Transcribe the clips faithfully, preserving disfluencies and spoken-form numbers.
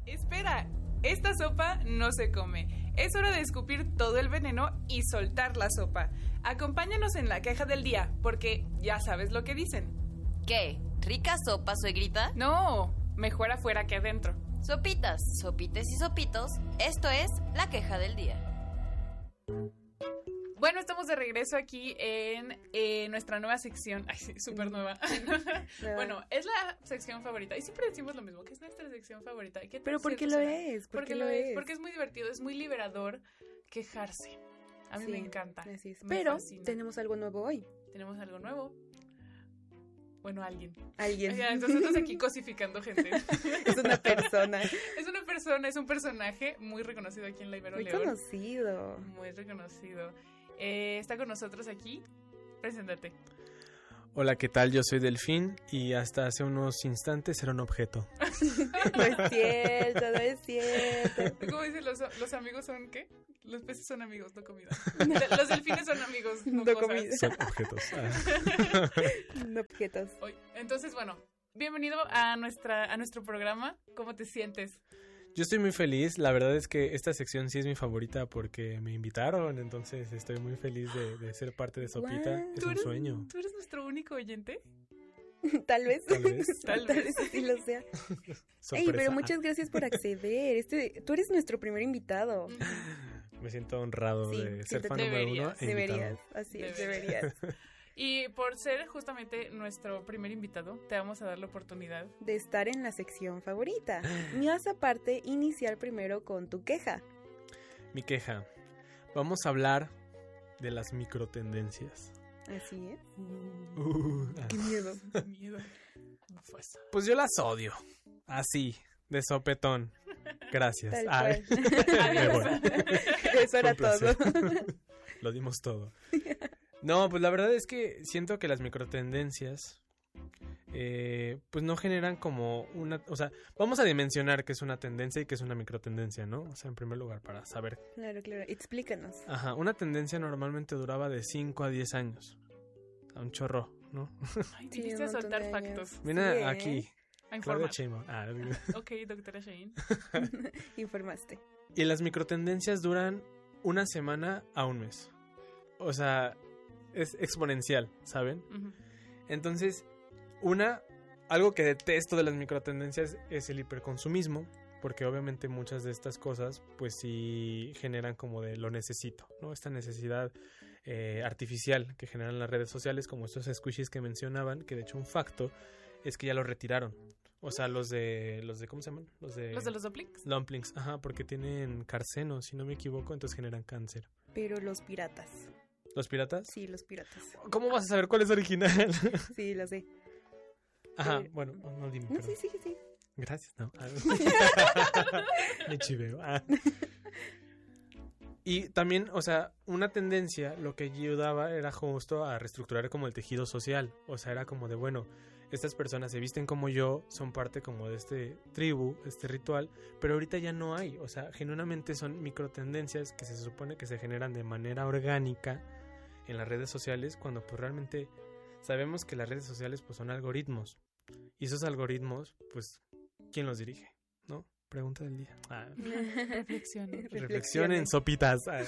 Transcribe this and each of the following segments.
Espera, esta sopa no se come. Es hora de escupir todo el veneno y soltar la sopa. Acompáñanos en la queja del día, porque ya sabes lo que dicen. ¿Qué? ¿Rica sopa, suegrita? No, mejor afuera que adentro. Sopitas, sopites y sopitos, esto es la queja del día. Bueno, estamos de regreso aquí en eh, nuestra nueva sección. Ay, sí, súper nueva. Bueno, es la sección favorita. Y siempre decimos lo mismo, que es nuestra sección favorita. ¿Qué Pero ¿por qué lo es? ¿Por qué lo es? Porque es muy divertido, es muy liberador quejarse. A mí Sí, me encanta. Así es. Me Pero fascina. tenemos algo nuevo hoy. Tenemos algo nuevo. Bueno, alguien. Alguien. Ya, entonces estás aquí cosificando gente. Es una persona. Es una persona, es un personaje muy reconocido aquí en la Ibero Muy León. conocido. Muy reconocido. Eh, está con nosotros aquí. Preséntate. Hola, ¿qué tal? Yo soy Delfín y hasta hace unos instantes era un objeto. No es cierto, no es cierto. ¿Cómo dicen los, los amigos son qué? Los peces son amigos, no comida. Los delfines son amigos, no, No cosas. comida. Son objetos. Ah. No objetos. Oye, entonces, bueno, bienvenido a nuestra a nuestro programa. ¿Cómo te sientes? Yo estoy muy feliz. La verdad es que esta sección sí es mi favorita porque me invitaron. Entonces estoy muy feliz de, de ser parte de Sopita. What? Es ¿Tú un eres, sueño. ¿Tú eres nuestro único oyente? Tal vez. Tal vez. Tal Tal vez. vez así lo sea. Ey, Sorpresa. pero muchas gracias por acceder. Este, tú eres nuestro primer invitado. Me siento honrado Sí, de ser siéntate- fan número uno Deberías, e Deberías, invitado. así es, Deberías. deberías. Y por ser justamente nuestro primer invitado, te vamos a dar la oportunidad. De estar en la sección favorita. Me vas aparte iniciar primero con tu queja. Mi queja. Vamos a hablar de las microtendencias. Así es. Uh, ah. Qué miedo. Qué miedo. Fuerza. Pues yo las odio. Así, de sopetón. Gracias. Tal Ay. cual. Me voy. Eso era Fue un placer. todo. Lo dimos todo. No, pues la verdad es que siento que las microtendencias eh, pues no generan como una... O sea, vamos a dimensionar qué es una tendencia y qué es una microtendencia, ¿no? O sea, en primer lugar, para saber. Claro, claro. Explícanos. Ajá, una tendencia normalmente duraba de cinco a diez años. A un chorro, ¿no? Ay, Sí, viniste a un montón soltar de años. factos. Mira Sí, ¿eh? aquí, A Claudia informar. Sheinbaum. Ah, Ok, doctora Shane. Informaste. y las microtendencias duran una semana a un mes. O sea, es exponencial, ¿saben? Ujú. Entonces, una, algo que detesto de las microtendencias es el hiperconsumismo, porque obviamente muchas de estas cosas, pues sí generan como de lo necesito, ¿no? Esta necesidad eh, artificial que generan las redes sociales, como estos squishies que mencionaban, que de hecho un facto es que ya los retiraron. O sea, los de, los de, ¿cómo se llaman? Los de... ¿Los de los Doplings? Dumplings, ajá, porque tienen carceno, si no me equivoco, entonces generan cáncer. Pero los piratas. ¿Los piratas? Sí, los piratas. ¿Cómo vas a saber cuál es original? Sí, lo sé. Ajá, Pero- bueno, no, no dime. No, perdón. sí, sí, sí. Gracias, no. Me chiveo. Ah. Y también, o sea, una tendencia lo que ayudaba era justo a reestructurar como el tejido social. O sea, era como de, bueno, estas personas se visten como yo, son parte como de este tribu, este ritual, pero ahorita ya no hay. O sea, genuinamente son microtendencias que se supone que se generan de manera orgánica en las redes sociales, cuando pues realmente sabemos que las redes sociales pues son algoritmos. Y esos algoritmos, pues, ¿quién los dirige? ¿No? Pregunta del día. Ah. Reflexionen. Reflexionen, sopitas. Ah.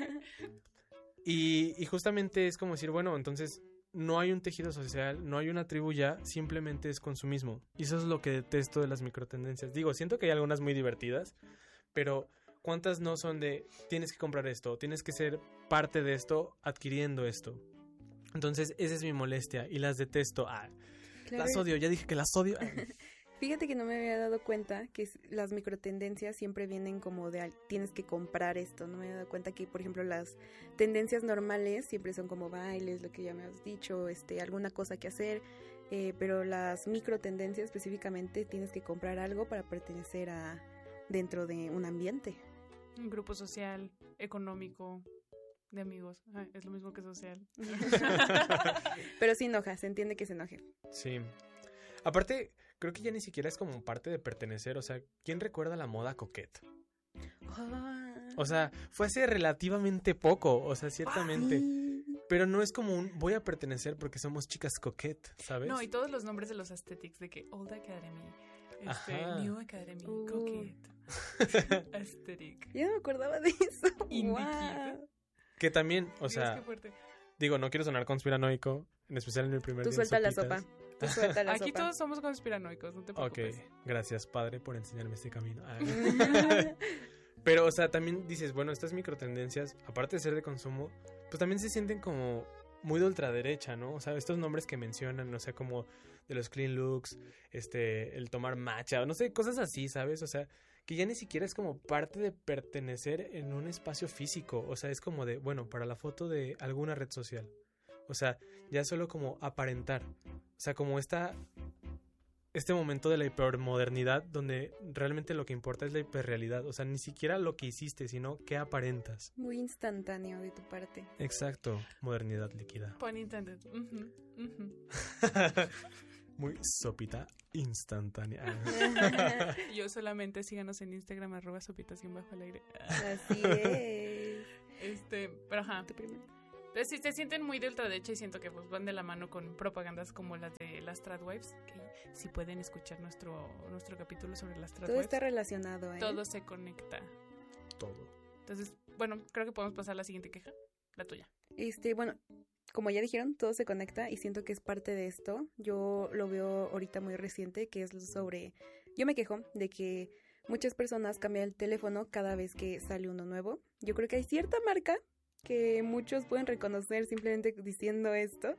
Y, y justamente es como decir, bueno, entonces no hay un tejido social, no hay una tribu ya, simplemente es consumismo. Y eso es lo que detesto de las microtendencias. Digo, siento que hay algunas muy divertidas, pero ¿cuántas no son de tienes que comprar esto, tienes que ser parte de esto adquiriendo esto? Entonces esa es mi molestia y las detesto. Ah, Claro. las odio, ya dije que las odio. Ah. Fíjate que no me había dado cuenta que s- las microtendencias siempre vienen como de al- tienes que comprar esto. No me había dado cuenta que, por ejemplo, las tendencias normales siempre son como bailes, lo que ya me has dicho, este, alguna cosa que hacer. Eh, pero las microtendencias específicamente tienes que comprar algo para pertenecer a dentro de un ambiente. Un grupo social, económico, de amigos. Ay, es lo mismo que social. Pero sí enoja, se entiende que se enoje. Sí. Aparte, creo que ya ni siquiera es como parte de pertenecer. O sea, ¿quién recuerda la moda coquette? Ah, O sea, fue hace relativamente poco, o sea, ciertamente. sí. Pero no es como un voy a pertenecer porque somos chicas coquette, ¿sabes? No, y todos los nombres de los aesthetics de que Old Academy, este, Ajá. New Academy, Uh. Coquette. Asterix. Yo no me acordaba de eso. Indie Wow. Que también, o Dios, sea, qué fuerte. digo, no quiero sonar conspiranoico, en especial en el primer Tú día de suelta la Sopitas. sopa. Tú suelta la Aquí sopa. todos somos conspiranoicos, no te Ok, preocupes. gracias, padre, por enseñarme este camino. Ah. Pero, o sea, también dices, bueno, estas microtendencias, aparte de ser de consumo, pues también se sienten como muy de ultraderecha, ¿no? O sea, estos nombres que mencionan, no sé, como de los clean looks, este, el tomar matcha, no sé, cosas así, ¿sabes? O sea, que ya ni siquiera es como parte de pertenecer en un espacio físico. O sea, es como de, bueno, para la foto de alguna red social. O sea, ya solo como aparentar. O sea, como esta... este momento de la hipermodernidad donde realmente lo que importa es la hiperrealidad. O sea, ni siquiera lo que hiciste, sino qué aparentas. Muy instantáneo de tu parte. Exacto, modernidad líquida. Pun intended. Ujú, ujú. Muy sopita instantánea. Yo solamente síganos en Instagram, arroba sopitas guión bajo al aire. Así es. Este, pero ajá. Tu primero. Pero sí se sienten muy de ultraderecha y siento que pues van de la mano con propagandas como las de las Tradwives, que si pueden escuchar nuestro nuestro capítulo sobre las Todo Tradwives, está relacionado, ¿eh? todo se conecta. Todo. Entonces, bueno, creo que podemos pasar a la siguiente queja, la tuya. Este, bueno, como ya dijeron, todo se conecta y siento que es parte de esto. Yo lo veo ahorita muy reciente, que es sobre... Yo me quejo de que muchas personas cambian el teléfono cada vez que sale uno nuevo. Yo creo que hay cierta marca que muchos pueden reconocer simplemente diciendo esto.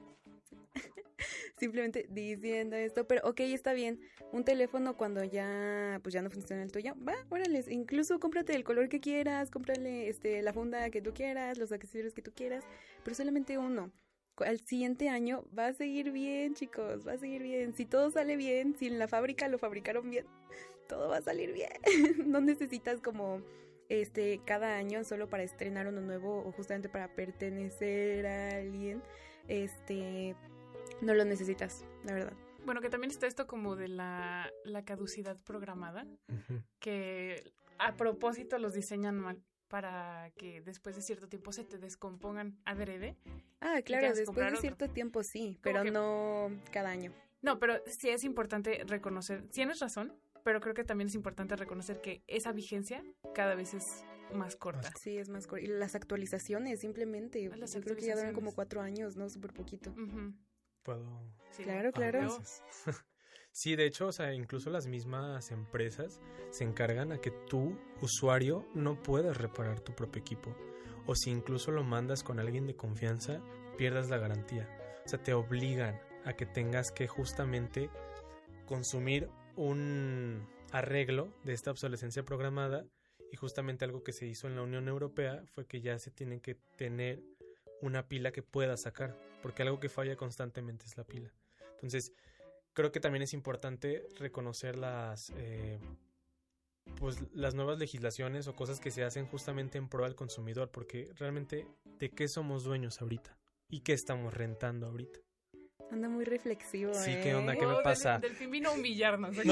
Simplemente diciendo esto, pero ok, está bien. Un teléfono cuando ya pues ya no funciona el tuyo, va, órale, incluso cómprate el color que quieras, cómprale este la funda que tú quieras, los accesorios que tú quieras, pero solamente uno. Al siguiente año va a seguir bien, chicos, va a seguir bien. Si todo sale bien, si en la fábrica lo fabricaron bien, todo va a salir bien. No necesitas como este cada año solo para estrenar uno nuevo o justamente para pertenecer a alguien. Este no lo necesitas, la verdad. Bueno, que también está esto como de la, la caducidad programada, Ujú. que a propósito los diseñan mal para que después de cierto tiempo se te descompongan adrede. Ah, claro, tengas que después comprar de otro. cierto tiempo sí, pero que- no cada año. No, pero sí es importante reconocer, tienes razón, pero creo que también es importante reconocer que esa vigencia cada vez es más corta. Sí, es más corto. Y las actualizaciones, simplemente. Ah, las Yo creo que ya duran como actualizaciones. cuatro años, ¿no? Súper poquito. Ujú, Puedo... sí. Claro, Ah, claro. gracias. Sí, de hecho, o sea, incluso las mismas empresas se encargan a que tú, usuario, no puedas reparar tu propio equipo. O si incluso lo mandas con alguien de confianza, pierdas la garantía. O sea, te obligan a que tengas que justamente consumir un arreglo de esta obsolescencia programada. Y justamente algo que se hizo en la Unión Europea fue que ya se tiene que tener una pila que pueda sacar, porque algo que falla constantemente es la pila. Entonces, creo que también es importante reconocer las eh, pues las nuevas legislaciones o cosas que se hacen justamente en pro al consumidor, porque realmente ¿de qué somos dueños ahorita? ¿Y qué estamos rentando ahorita? Anda muy reflexivo, Sí, ¿eh? ¿qué onda? ¿Qué me Oh, pasa? Del, Delfín vino a humillarnos. ¿eh? No.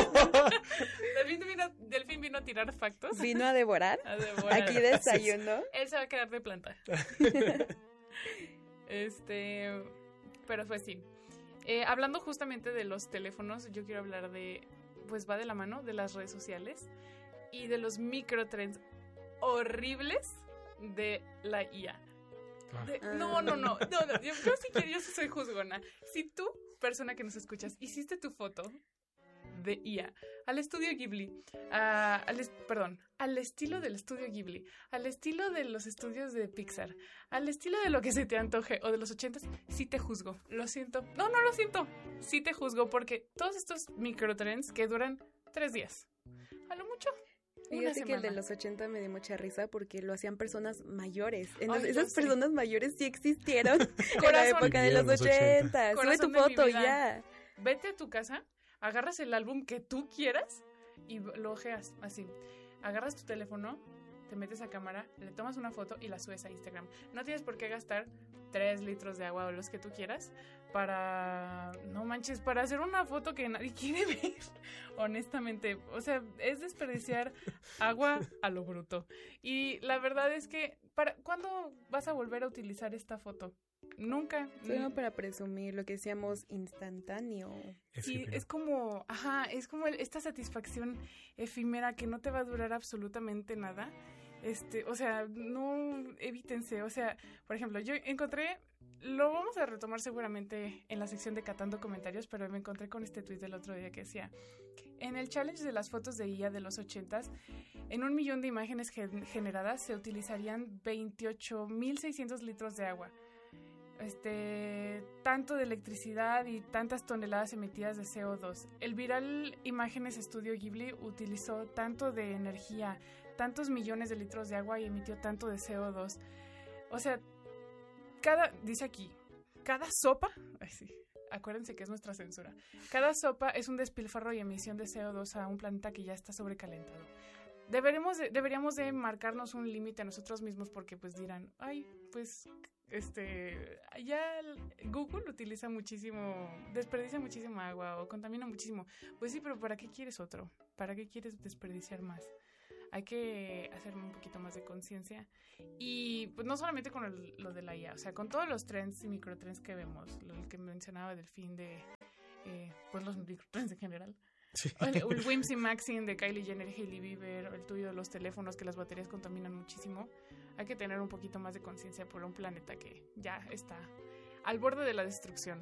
Delfín, vino, Delfín vino a tirar factos. Vino a devorar. A devorar. Aquí desayuno. Él se va a quedar de planta. Este, pero pues sí. Eh, hablando justamente de los teléfonos, yo quiero hablar de, pues va de la mano, de las redes sociales y de los microtrends horribles de la I A. De- no, no, no, no, no, yo, yo sí quiero, yo sí soy juzgona. Si tú, persona que nos escuchas, hiciste tu foto de I A al estudio Ghibli, a- al, es- perdón, al estilo del estudio Ghibli, al estilo de los estudios de Pixar, al estilo de lo que se te antoje o de los ochentas, sí te juzgo, lo siento. No, no lo siento, sí te juzgo porque todos estos microtrends que duran tres días, a lo mucho. Una Fíjate que el de semana. los ochenta me dio mucha risa porque lo hacían personas mayores. Ay, Entonces, yo esas sé. personas mayores sí existieron en la Corazón. época de los Vivieron los ochenta. ochenta. Sube Corazón tu de mi foto vida. ya. Vete a tu casa, agarras el álbum que tú quieras y lo ojeas así. Agarras tu teléfono, te metes a cámara, le tomas una foto y la subes a Instagram. No tienes por qué gastar tres litros de agua o los que tú quieras para, no manches, para hacer una foto que nadie quiere ver. Honestamente, o sea, es desperdiciar agua a lo bruto. Y la verdad es que, para ¿cuándo vas a volver a utilizar esta foto? nunca. Solo para presumir lo que decíamos instantáneo. Sí, es como, ajá, es como el- esta satisfacción efímera que no te va a durar absolutamente nada. Este, o sea, no, evítense, o sea, por ejemplo, yo encontré, lo vamos a retomar seguramente en la sección de Catando Comentarios, pero me encontré con este tuit del otro día que decía, en el challenge de las fotos de I A de los ochentas, en un millón de imágenes gen- generadas se utilizarían veintiocho mil seiscientos litros de agua. Este, tanto de electricidad y tantas toneladas emitidas de C O dos. El viral Imágenes Estudio Ghibli utilizó tanto de energía, tantos millones de litros de agua y emitió tanto de C O dos. O sea, cada, dice aquí, cada sopa, ay sí, acuérdense que es nuestra censura, cada sopa es un despilfarro y emisión de C O dos a un planeta que ya está sobrecalentado. Deberemos de, deberíamos de marcarnos un límite a nosotros mismos porque pues dirán, ay, pues este ya el- Google utiliza muchísimo, desperdicia muchísimo agua o contamina muchísimo. Pues sí, pero ¿para qué quieres otro? ¿Para qué quieres desperdiciar más? Hay que hacer un poquito más de conciencia. Y pues no solamente con el- lo de la I A, o sea, con todos los trends y microtrends que vemos, lo que mencionaba del fin de eh, pues los microtrends en general. Sí. O el, o el Whimsy Maxine de Kylie Jenner, Hailey Bieber, o el tuyo de los teléfonos, que las baterías contaminan muchísimo. Hay que tener un poquito más de conciencia por un planeta que ya está al borde de la destrucción.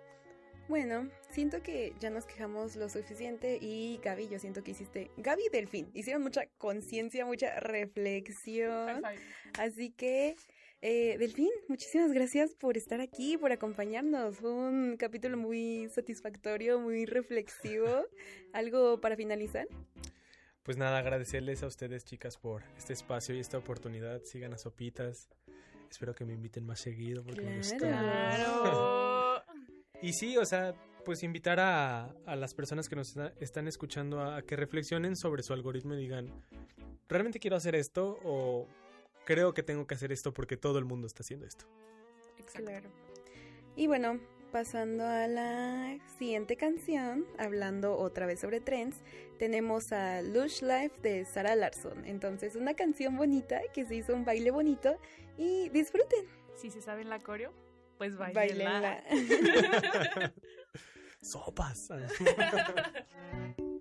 Bueno, siento que ya nos quejamos lo suficiente y Gaby, yo siento que hiciste, Gaby y Delfín, hicieron mucha conciencia, mucha reflexión, High five. así que eh, Delfín, muchísimas gracias por estar aquí, por acompañarnos, fue un capítulo muy satisfactorio, muy reflexivo, ¿algo para finalizar? Pues nada, agradecerles a ustedes, chicas, por este espacio y esta oportunidad. Sigan a Sopitas. Espero que me inviten más seguido porque me gustó. Claro. Y sí, o sea, pues invitar a, a las personas que nos está- están escuchando a, a que reflexionen sobre su algoritmo y digan, ¿realmente quiero hacer esto o creo que tengo que hacer esto porque todo el mundo está haciendo esto? Exacto. Claro. Y bueno, pasando a la siguiente canción, hablando otra vez sobre trends, tenemos a Lush Life de Sarah Larsson. Entonces, una canción bonita que se hizo un baile bonito y disfruten. Si se saben la coreo, pues bailenla. Bailenla. Sopas.